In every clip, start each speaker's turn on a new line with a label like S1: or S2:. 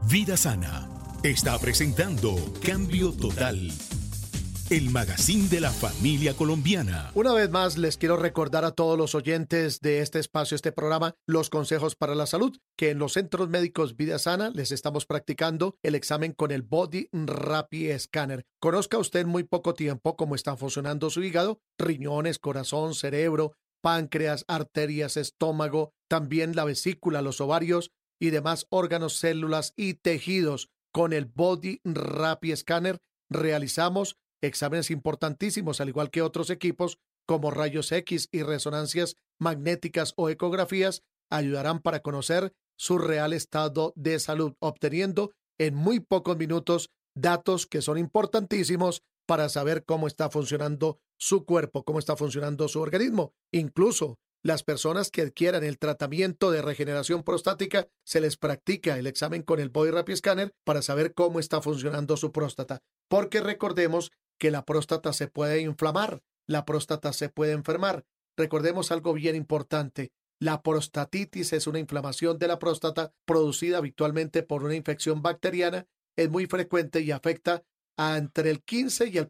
S1: Vida Sana está presentando Cambio Total, el magazine de la familia colombiana.
S2: Una vez más, les quiero recordar a todos los oyentes de este espacio, este programa, los consejos para la salud, que en los centros médicos Vida Sana les estamos practicando el examen con el Body Rapid Scanner. Conozca usted en muy poco tiempo cómo está funcionando su hígado, riñones, corazón, cerebro, páncreas, arterias, estómago, también la vesícula, los ovarios y demás órganos, células y tejidos. Con el Body Rapid Scanner realizamos exámenes importantísimos, al igual que otros equipos como rayos X y resonancias magnéticas o ecografías, ayudarán para conocer su real estado de salud, obteniendo en muy pocos minutos datos que son importantísimos para saber cómo está funcionando su cuerpo, cómo está funcionando su organismo. Incluso las personas que adquieran el tratamiento de regeneración prostática, se les practica el examen con el Body Rapid Scanner para saber cómo está funcionando su próstata. Porque recordemos que la próstata se puede inflamar, la próstata se puede enfermar. Recordemos algo bien importante. La prostatitis es una inflamación de la próstata producida habitualmente por una infección bacteriana. Es muy frecuente y afecta a entre el 15 y el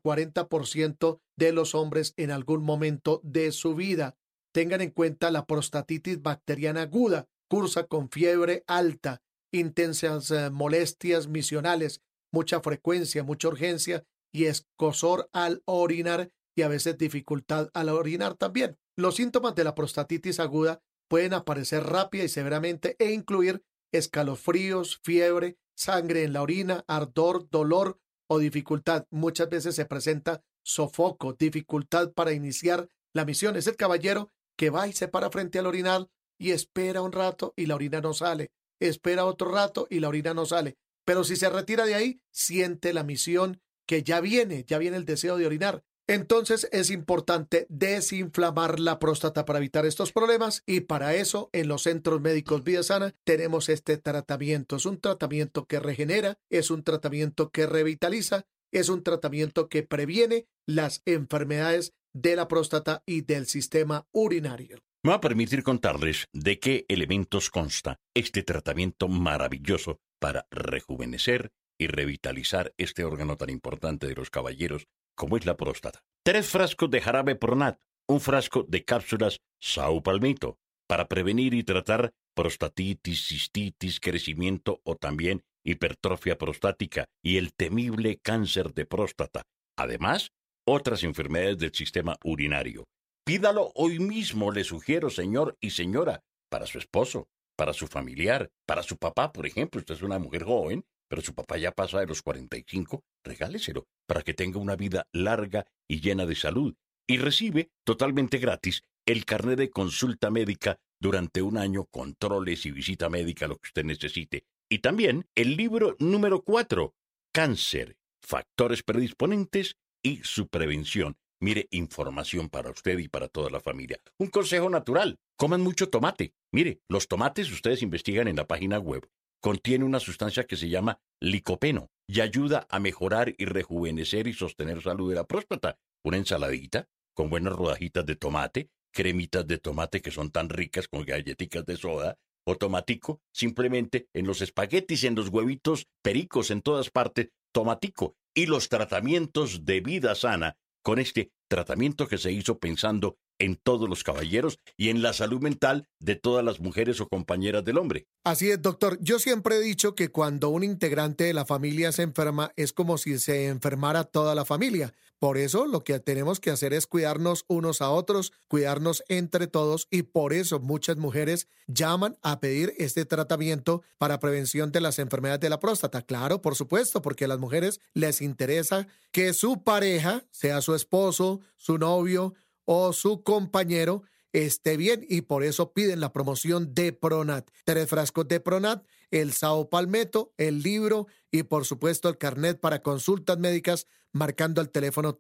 S2: 40% de los hombres en algún momento de su vida. Tengan en cuenta la prostatitis bacteriana aguda, cursa con fiebre alta, intensas molestias misionales, mucha frecuencia, mucha urgencia y escozor al orinar y a veces dificultad al orinar también. Los síntomas de la prostatitis aguda pueden aparecer rápida y severamente e incluir escalofríos, fiebre, sangre en la orina, ardor, dolor o dificultad. Muchas veces se presenta sofoco, dificultad para iniciar la misión. Es el caballero que va y se para frente al orinal y espera un rato y la orina no sale. Espera otro rato y la orina no sale. Pero si se retira de ahí, siente la misión que ya viene el deseo de orinar. Entonces es importante desinflamar la próstata para evitar estos problemas y para eso en los centros médicos Vida Sana tenemos este tratamiento. Es un tratamiento que regenera, es un tratamiento que revitaliza, es un tratamiento que previene las enfermedades de la próstata y del sistema urinario.
S3: Me va a permitir contarles de qué elementos consta este tratamiento maravilloso para rejuvenecer y revitalizar este órgano tan importante de los caballeros como es la próstata. 3 frascos de jarabe Pronat, 1 frasco de cápsulas Saupalmito, para prevenir y tratar prostatitis, cistitis, crecimiento o también hipertrofia prostática y el temible cáncer de próstata. Además, otras enfermedades del sistema urinario. Pídalo hoy mismo, le sugiero, señor y señora, para su esposo, para su familiar, para su papá, por ejemplo. Usted es una mujer joven, pero su papá ya pasa de los 45, regáleselo para que tenga una vida larga y llena de salud. Y recibe totalmente gratis el carnet de consulta médica durante 1 año, controles y visita médica, lo que usted necesite. Y también el libro número 4, Cáncer, factores predisponentes y su prevención. Mire, información para usted y para toda la familia. Un consejo natural, coman mucho tomate. Mire, los tomates, ustedes investigan en la página web, contiene una sustancia que se llama licopeno y ayuda a mejorar y rejuvenecer y sostener salud de la próstata. Una ensaladita con buenas rodajitas de tomate, cremitas de tomate que son tan ricas con galletitas de soda, o tomatico, simplemente en los espaguetis, en los huevitos pericos, en todas partes, tomatico. Y los tratamientos de Vida Sana, con este tratamiento que se hizo pensando en todos los caballeros y en la salud mental de todas las mujeres o compañeras del hombre.
S2: Así es, doctor. Yo siempre he dicho que cuando un integrante de la familia se enferma es como si se enfermara toda la familia. Por eso lo que tenemos que hacer es cuidarnos unos a otros, cuidarnos entre todos y por eso muchas mujeres llaman a pedir este tratamiento para prevención de las enfermedades de la próstata. Claro, por supuesto, porque a las mujeres les interesa que su pareja, sea su esposo, su novio o su compañero, esté bien y por eso piden la promoción de Pronat. 3 frascos de Pronat, el Saupalmeto, el libro y por supuesto el carnet para consultas médicas marcando al teléfono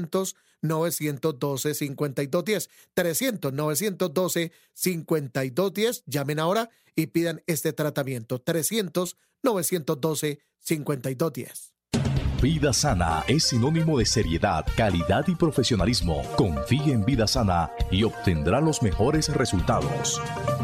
S2: 300-912-5210. 300-912-5210. Llamen ahora y pidan este tratamiento. 300-912-5210.
S1: Vida Sana es sinónimo de seriedad, calidad y profesionalismo. Confíe en Vida Sana y obtendrá los mejores resultados.